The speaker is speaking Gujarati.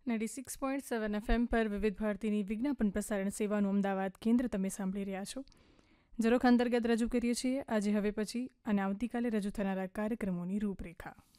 96.7 FM પર વિવિધ ભારતીની વિજ્ઞાપન પ્રસારણ સેવાનું અમદાવાદ કેન્દ્ર તમે સાંભળી રહ્યા છો. ઝરોખ અંતર્ગત રજૂ કરીએ છીએ આજે હવે પછી અને આવતીકાલે રજૂ થનારા કાર્યક્રમોની રૂપરેખા.